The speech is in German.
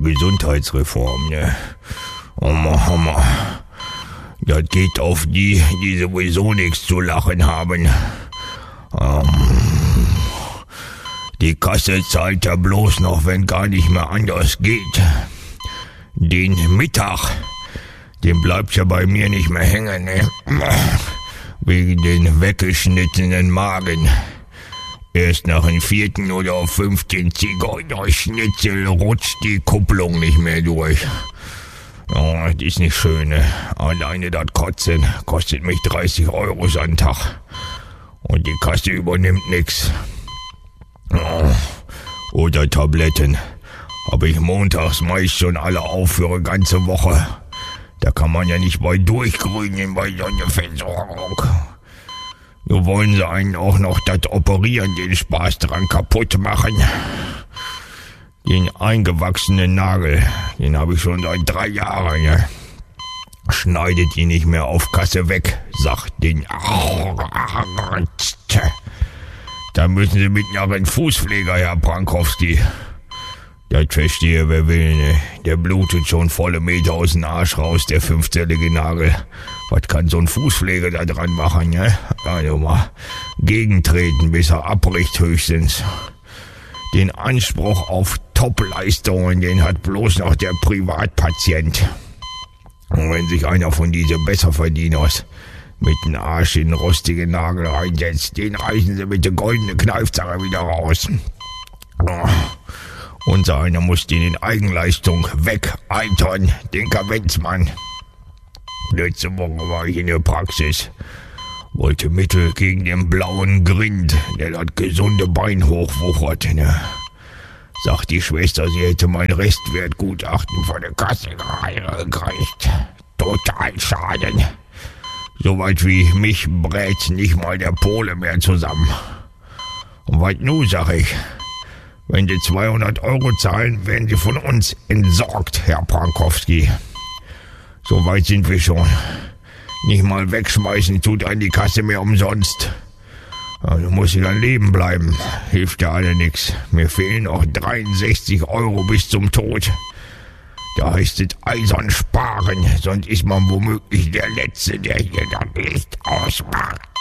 Gesundheitsreform, ne? Hammer. Das geht auf die sowieso nichts zu lachen haben. Die Kasse zahlt ja bloß noch, wenn gar nicht mehr anders geht. Den Mittag, den bleibt ja bei mir nicht mehr hängen, ne? Wegen den weggeschnittenen Magen. Erst nach dem 4. oder 5. Zigeunerschnitzel rutscht die Kupplung nicht mehr durch. Oh, das ist nicht schön, ne? Alleine das Kotzen kostet mich 30 € am Tag. Und die Kasse übernimmt nix. Oder Tabletten. Habe ich montags meist schon alle auf für eine ganze Woche. Da kann man ja nicht bei durchgrünen bei so einer Versorgung. Nur wollen sie einen auch noch das Operieren, den Spaß dran kaputt machen. Den eingewachsenen Nagel, den habe ich schon seit 3 Jahren, ja. Schneidet ihn nicht mehr auf Kasse weg, sagt den. Da müssen Sie mit einem Fußpfleger, Herr Prankowski. Das verstehe wer will, ne? Der blutet schon volle Meter aus dem Arsch raus, der 5-zellige Nagel. Was kann so ein Fußpfleger da dran machen, ne? Also mal gegentreten, bis er abbricht höchstens. Den Anspruch auf Top-Leistungen, den hat bloß noch der Privatpatient. Und wenn sich einer von diesen Besserverdieners mit dem Arsch in den rostigen Nagel reinsetzt, den reißen sie mit der goldenen Kneifzange wieder raus. Unser einer muss den in Eigenleistung wegeitern, den Kavenzmann. Letzte Woche war ich in der Praxis. Wollte Mittel gegen den blauen Grind, der das gesunde Bein hochwuchert, ne? Sagt die Schwester, sie hätte mein Restwertgutachten von der Kasse gekriegt. Total Schaden. Soweit wie mich brät nicht mal der Pole mehr zusammen. Und was nu, sag ich. Wenn Sie 200 € zahlen, werden Sie von uns entsorgt, Herr Prankowski. So weit sind wir schon. Nicht mal wegschmeißen tut an die Kasse mehr umsonst. Also muss ich dann leben bleiben. Hilft ja alle nix. Mir fehlen noch 63 € bis zum Tod. Da heißt es eisern sparen, sonst ist man womöglich der Letzte, der hier das Licht ausmacht.